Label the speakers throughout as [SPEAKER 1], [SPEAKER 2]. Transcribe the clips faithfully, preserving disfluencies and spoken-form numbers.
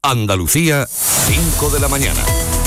[SPEAKER 1] Andalucía, cinco de la mañana.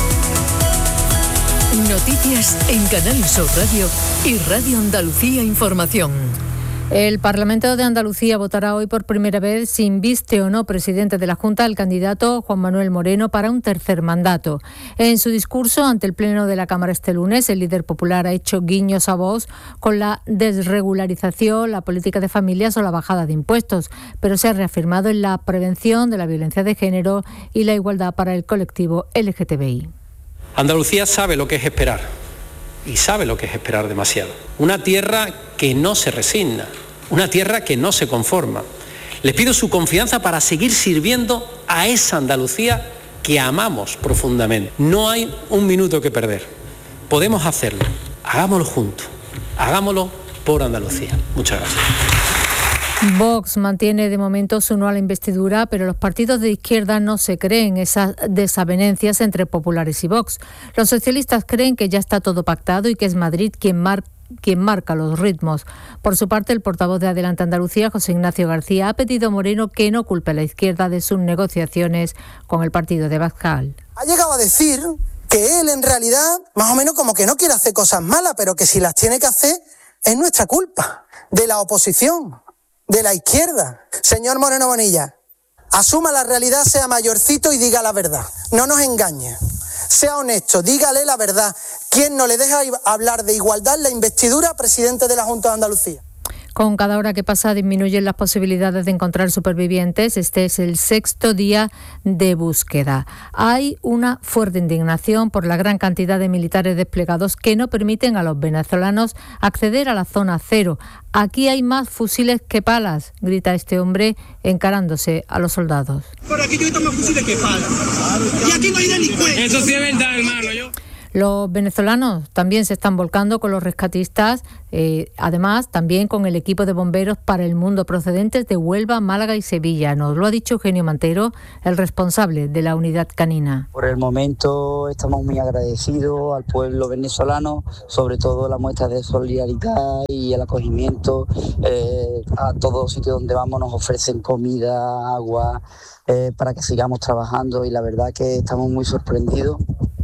[SPEAKER 2] Noticias en Canal Sur Radio y Radio Andalucía Información.
[SPEAKER 3] El Parlamento de Andalucía votará hoy por primera vez si inviste o no presidente de la Junta al candidato Juan Manuel Moreno para un tercer mandato. En su discurso ante el Pleno de la Cámara este lunes, el líder popular ha hecho guiños a Vox con la desregularización, la política de familias o la bajada de impuestos, pero se ha reafirmado en la prevención de la violencia de género y la igualdad para el colectivo L G T B I.
[SPEAKER 4] Andalucía sabe lo que es esperar. Y sabe lo que es esperar demasiado. Una tierra que no se resigna, una tierra que no se conforma. Les pido su confianza para seguir sirviendo a esa Andalucía que amamos profundamente. No hay un minuto que perder. Podemos hacerlo. Hagámoslo juntos. Hagámoslo por Andalucía. Muchas gracias.
[SPEAKER 3] Vox mantiene de momento su no a la investidura, pero los partidos de izquierda no se creen esas desavenencias entre populares y Vox. Los socialistas creen que ya está todo pactado y que es Madrid quien, mar- quien marca los ritmos. Por su parte, el portavoz de Adelante Andalucía, José Ignacio García, ha pedido a Moreno que no culpe a la izquierda de sus negociaciones con el partido de Abascal.
[SPEAKER 5] Ha llegado a decir que él en realidad más o menos como que no quiere hacer cosas malas, pero que si las tiene que hacer es nuestra culpa, de la oposición, de la izquierda. Señor Moreno Bonilla, asuma la realidad, sea mayorcito y diga la verdad. No nos engañe. Sea honesto, dígale la verdad. ¿Quién no le deja hablar de igualdad en la investidura presidente de la Junta de Andalucía?
[SPEAKER 3] Con cada hora que pasa disminuyen las posibilidades de encontrar supervivientes. Este es el sexto día de búsqueda. Hay una fuerte indignación por la gran cantidad de militares desplegados que no permiten a los venezolanos acceder a la zona cero. Aquí hay más fusiles que palas, grita este hombre encarándose a los soldados.
[SPEAKER 6] Por aquí yo he más fusiles que palas. Y aquí no hay delincuentes. Eso sí es verdad, hermano. Yo...
[SPEAKER 3] Los venezolanos también se están volcando con los rescatistas, eh, además también con el equipo de bomberos para el mundo procedentes de Huelva, Málaga y Sevilla. Nos lo ha dicho Eugenio Mantero, el responsable de la unidad canina.
[SPEAKER 7] Por el momento estamos muy agradecidos al pueblo venezolano, sobre todo la muestra de solidaridad y el acogimiento. Eh, a todos sitios donde vamos nos ofrecen comida, agua, eh, para que sigamos trabajando, y la verdad que estamos muy sorprendidos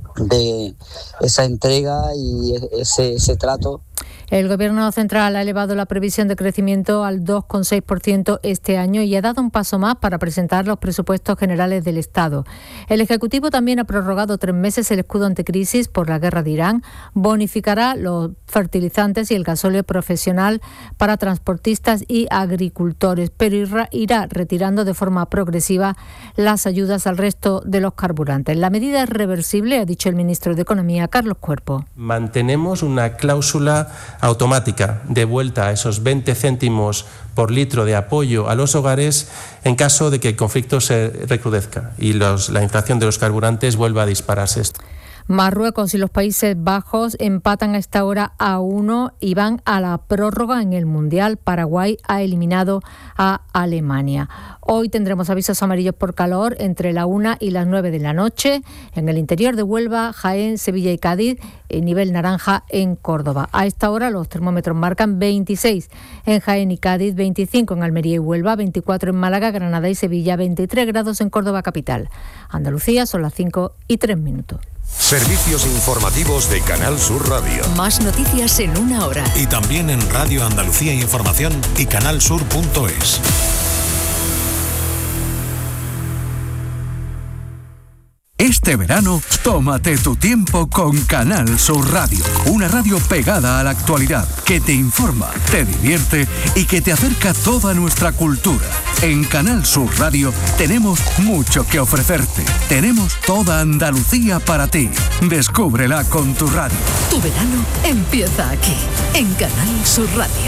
[SPEAKER 7] de esa entrega y ese, ese trato.
[SPEAKER 3] El Gobierno central ha elevado la previsión de crecimiento al dos coma seis por ciento este año y ha dado un paso más para presentar los presupuestos generales del Estado. El Ejecutivo también ha prorrogado tres meses el escudo anticrisis por la guerra de Irán, bonificará los fertilizantes y el gasóleo profesional para transportistas y agricultores, pero irá, irá retirando de forma progresiva las ayudas al resto de los carburantes. La medida es reversible, ha dicho el ministro de Economía, Carlos Cuerpo.
[SPEAKER 8] Mantenemos una cláusula automática de vuelta a esos veinte céntimos por litro de apoyo a los hogares en caso de que el conflicto se recrudezca y los, la inflación de los carburantes vuelva a dispararse.
[SPEAKER 3] Marruecos y los Países Bajos empatan a esta hora a uno y van a la prórroga en el Mundial. Paraguay ha eliminado a Alemania. Hoy tendremos avisos amarillos por calor entre la una y las nueve de la noche. En el interior de Huelva, Jaén, Sevilla y Cádiz, en nivel naranja en Córdoba. A esta hora los termómetros marcan veintiséis en Jaén y Cádiz, veinticinco en Almería y Huelva, veinticuatro en Málaga, Granada y Sevilla, veintitrés grados en Córdoba capital. Andalucía son las cinco y tres minutos.
[SPEAKER 1] Servicios informativos de Canal Sur Radio.
[SPEAKER 2] Más noticias en una hora.
[SPEAKER 9] Y también en Radio Andalucía Información y canal sur punto es.
[SPEAKER 10] Este verano, tómate tu tiempo con Canal Sur Radio. Una radio pegada a la actualidad, que te informa, te divierte y que te acerca toda nuestra cultura. En Canal Sur Radio tenemos mucho que ofrecerte. Tenemos toda Andalucía para ti. Descúbrela con tu radio.
[SPEAKER 2] Tu verano empieza aquí, en Canal Sur Radio.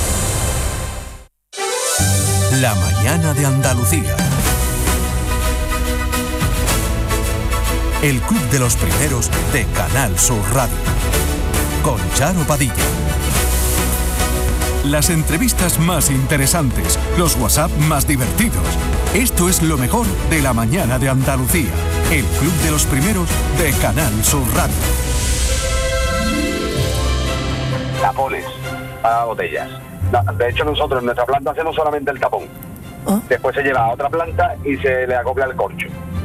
[SPEAKER 10] La mañana de Andalucía. El Club de los Primeros de Canal Sur Radio. Con Charo Padilla. Las entrevistas más interesantes, los WhatsApp más divertidos. Esto es lo mejor de la mañana de Andalucía. El Club de los Primeros de Canal Sur Radio.
[SPEAKER 11] Tapones a botellas. De hecho, nosotros en nuestra planta hacemos solamente el tapón. ¿Oh? Después se lleva a otra planta y se le acopla el corcho.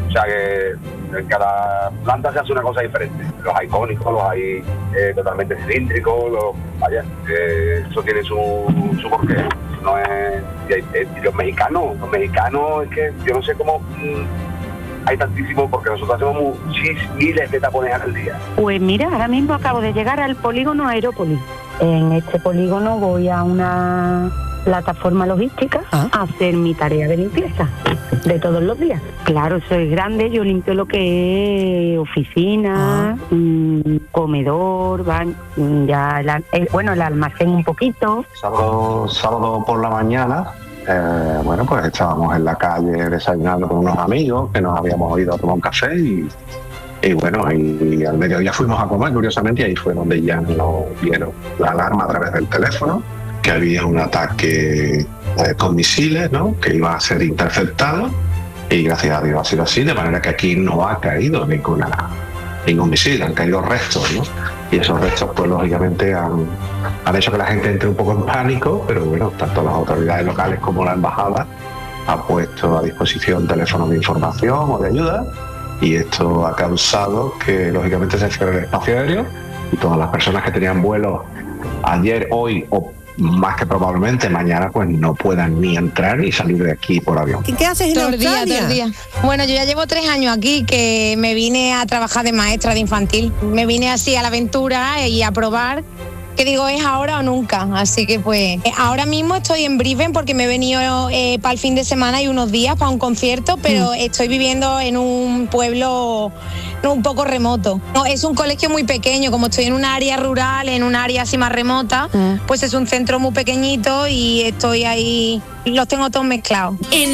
[SPEAKER 11] O sea que en cada planta se hace una cosa diferente. Los hay cónicos, los hay eh, totalmente cilíndricos, los, vaya, eh, eso tiene su, su porqué. No es, y, hay, y los mexicanos, los mexicanos es que yo no sé cómo mmm, hay tantísimos, porque nosotros hacemos muchis, miles de tapones al día.
[SPEAKER 12] Pues mira, ahora mismo acabo de llegar al polígono Aerópolis. En este polígono voy a una plataforma logística ¿Ah? a hacer mi tarea de limpieza de todos los días. Claro, eso es grande, yo limpio lo que es oficina, ¿Ah? mmm, comedor, baño, ya el, el, bueno, el almacén un poquito.
[SPEAKER 13] Sábado, sábado por la mañana, eh, bueno, pues estábamos en la calle desayunando con unos amigos que nos habíamos ido a tomar un café y, y bueno, y, y al mediodía fuimos a comer, curiosamente, y ahí fue donde ya nos vieron la alarma a través del teléfono, que había un ataque eh, con misiles, ¿no?, que iba a ser interceptado, y gracias a Dios ha sido así, de manera que aquí no ha caído ninguna, ningún misil, han caído restos, ¿no? Y esos restos, pues lógicamente han, han hecho que la gente entre un poco en pánico, pero bueno, tanto las autoridades locales como la embajada han puesto a disposición teléfonos de información o de ayuda, y esto ha causado que lógicamente se cierre el espacio aéreo y todas las personas que tenían vuelos ayer, hoy o más que probablemente mañana, pues no puedan ni entrar ni salir de aquí por avión.
[SPEAKER 14] ¿Y qué haces en
[SPEAKER 15] todo
[SPEAKER 14] Australia?
[SPEAKER 15] El día, todo el día. Bueno, yo ya llevo tres años aquí, que me vine a trabajar de maestra de infantil. Me vine así a la aventura y a probar, que digo, es ahora o nunca. Así que pues ahora mismo estoy en Brisbane porque me he venido eh, para el fin de semana y unos días para un concierto, pero mm. estoy viviendo en un pueblo un poco remoto. No, es un colegio muy pequeño, como estoy en un área rural, en un área así más remota, mm. pues es un centro muy pequeñito y estoy ahí, los tengo todos mezclados. En